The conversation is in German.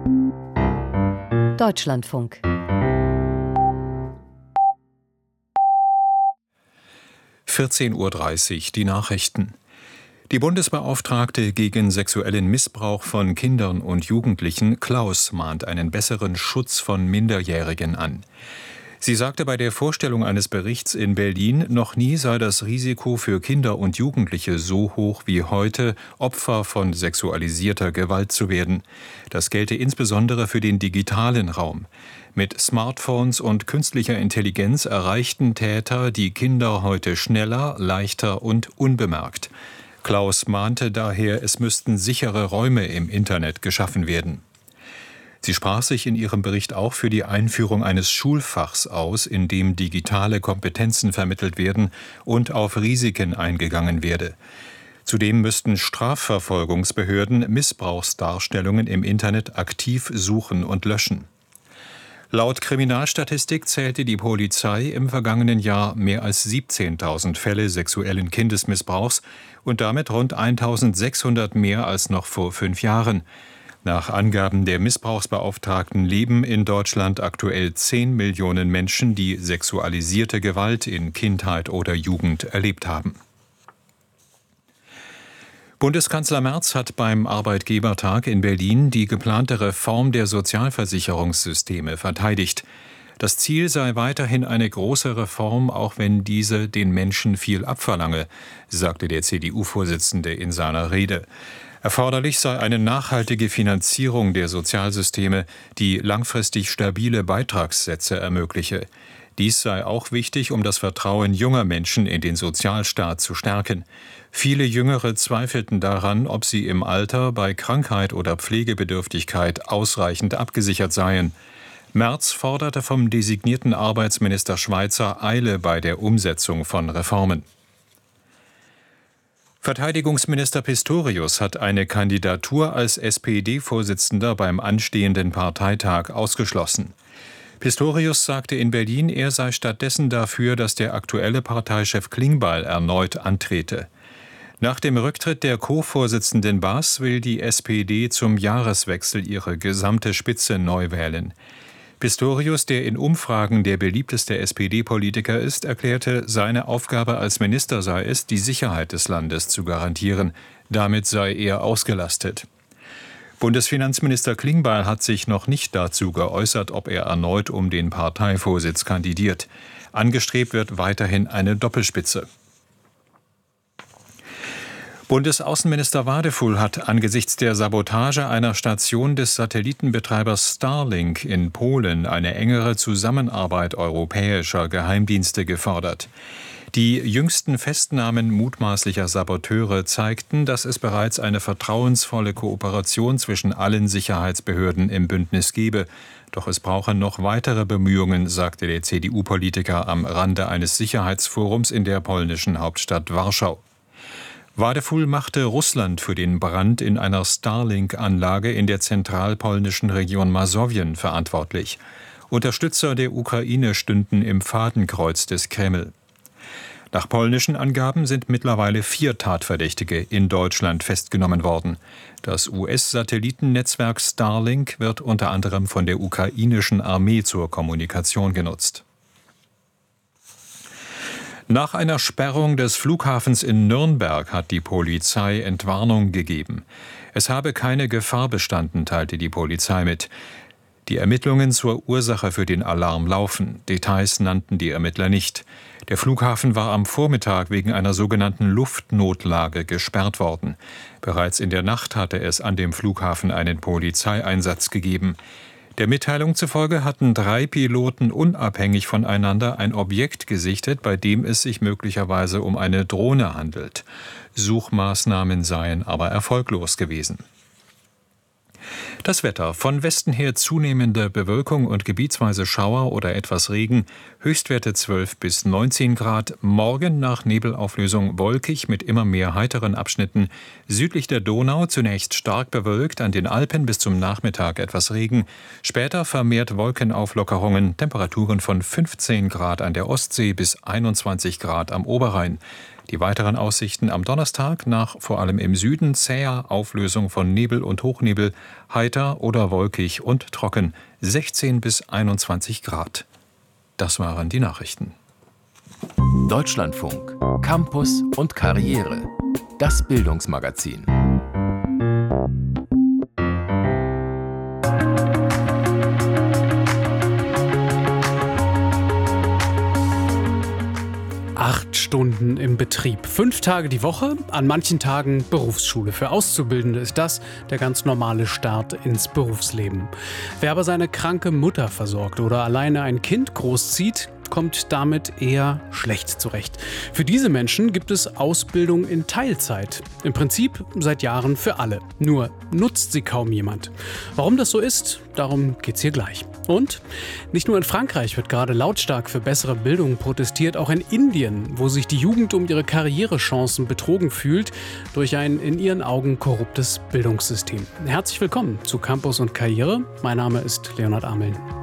Deutschlandfunk. (14:30 Uhr) die Nachrichten. Die Bundesbeauftragte gegen sexuellen Missbrauch von Kindern und Jugendlichen, Klaus, mahnt einen besseren Schutz von Minderjährigen an. Sie sagte bei der Vorstellung eines Berichts in Berlin, noch nie sei das Risiko für Kinder und Jugendliche so hoch wie heute, Opfer von sexualisierter Gewalt zu werden. Das gelte insbesondere für den digitalen Raum. Mit Smartphones und künstlicher Intelligenz erreichten Täter die Kinder heute schneller, leichter und unbemerkt. Klaus mahnte daher, es müssten sichere Räume im Internet geschaffen werden. Sie sprach sich in ihrem Bericht auch für die Einführung eines Schulfachs aus, in dem digitale Kompetenzen vermittelt werden und auf Risiken eingegangen werde. Zudem müssten Strafverfolgungsbehörden Missbrauchsdarstellungen im Internet aktiv suchen und löschen. Laut Kriminalstatistik zählte die Polizei im vergangenen Jahr mehr als 17.000 Fälle sexuellen Kindesmissbrauchs und damit rund 1.600 mehr als noch vor 5 Jahren. Nach Angaben der Missbrauchsbeauftragten leben in Deutschland aktuell 10 Millionen Menschen, die sexualisierte Gewalt in Kindheit oder Jugend erlebt haben. Bundeskanzler Merz hat beim Arbeitgebertag in Berlin die geplante Reform der Sozialversicherungssysteme verteidigt. Das Ziel sei weiterhin eine große Reform, auch wenn diese den Menschen viel abverlange, sagte der CDU-Vorsitzende in seiner Rede. Erforderlich sei eine nachhaltige Finanzierung der Sozialsysteme, die langfristig stabile Beitragssätze ermögliche. Dies sei auch wichtig, um das Vertrauen junger Menschen in den Sozialstaat zu stärken. Viele Jüngere zweifelten daran, ob sie im Alter bei Krankheit oder Pflegebedürftigkeit ausreichend abgesichert seien. Merz forderte vom designierten Arbeitsminister Schweizer Eile bei der Umsetzung von Reformen. Verteidigungsminister Pistorius hat eine Kandidatur als SPD-Vorsitzender beim anstehenden Parteitag ausgeschlossen. Pistorius sagte in Berlin, er sei stattdessen dafür, dass der aktuelle Parteichef Klingbeil erneut antrete. Nach dem Rücktritt der Co-Vorsitzenden Baas will die SPD zum Jahreswechsel ihre gesamte Spitze neu wählen. Pistorius, der in Umfragen der beliebteste SPD-Politiker ist, erklärte, seine Aufgabe als Minister sei es, die Sicherheit des Landes zu garantieren. Damit sei er ausgelastet. Bundesfinanzminister Klingbeil hat sich noch nicht dazu geäußert, ob er erneut um den Parteivorsitz kandidiert. Angestrebt wird weiterhin eine Doppelspitze. Bundesaußenminister Wadefull hat angesichts der Sabotage einer Station des Satellitenbetreibers Starlink in Polen eine engere Zusammenarbeit europäischer Geheimdienste gefordert. Die jüngsten Festnahmen mutmaßlicher Saboteure zeigten, dass es bereits eine vertrauensvolle Kooperation zwischen allen Sicherheitsbehörden im Bündnis gebe. Doch es brauche noch weitere Bemühungen, sagte der CDU-Politiker am Rande eines Sicherheitsforums in der polnischen Hauptstadt Warschau. Wadefull machte Russland für den Brand in einer Starlink-Anlage in der zentralpolnischen Region Masowien verantwortlich. Unterstützer der Ukraine stünden im Fadenkreuz des Kreml. Nach polnischen Angaben sind mittlerweile 4 Tatverdächtige in Deutschland festgenommen worden. Das US-Satellitennetzwerk Starlink wird unter anderem von der ukrainischen Armee zur Kommunikation genutzt. Nach einer Sperrung des Flughafens in Nürnberg hat die Polizei Entwarnung gegeben. Es habe keine Gefahr bestanden, teilte die Polizei mit. Die Ermittlungen zur Ursache für den Alarm laufen. Details nannten die Ermittler nicht. Der Flughafen war am Vormittag wegen einer sogenannten Luftnotlage gesperrt worden. Bereits in der Nacht hatte es an dem Flughafen einen Polizeieinsatz gegeben. Der Mitteilung zufolge hatten 3 Piloten unabhängig voneinander ein Objekt gesichtet, bei dem es sich möglicherweise um eine Drohne handelt. Suchmaßnahmen seien aber erfolglos gewesen. Das Wetter: von Westen her zunehmende Bewölkung und gebietsweise Schauer oder etwas Regen, Höchstwerte 12 bis 19 Grad, morgen nach Nebelauflösung wolkig mit immer mehr heiteren Abschnitten, südlich der Donau zunächst stark bewölkt, an den Alpen bis zum Nachmittag etwas Regen, später vermehrt Wolkenauflockerungen, Temperaturen von 15 Grad an der Ostsee bis 21 Grad am Oberrhein. Die weiteren Aussichten am Donnerstag nach vor allem im Süden zäher Auflösung von Nebel und Hochnebel, heiter oder wolkig und trocken, 16 bis 21 Grad. Das waren die Nachrichten. Deutschlandfunk, Campus und Karriere. Das Bildungsmagazin. Stunden im Betrieb. 5 Tage die Woche, an manchen Tagen Berufsschule. Für Auszubildende ist das der ganz normale Start ins Berufsleben. Wer aber seine kranke Mutter versorgt oder alleine ein Kind großzieht, kommt damit eher schlecht zurecht. Für diese Menschen gibt es Ausbildung in Teilzeit. Im Prinzip seit Jahren für alle. Nur nutzt sie kaum jemand. Warum das so ist, darum geht's hier gleich. Und nicht nur in Frankreich wird gerade lautstark für bessere Bildung protestiert, auch in Indien, wo sich die Jugend um ihre Karrierechancen betrogen fühlt durch ein in ihren Augen korruptes Bildungssystem. Herzlich willkommen zu Campus und Karriere. Mein Name ist Leonhard Ameln.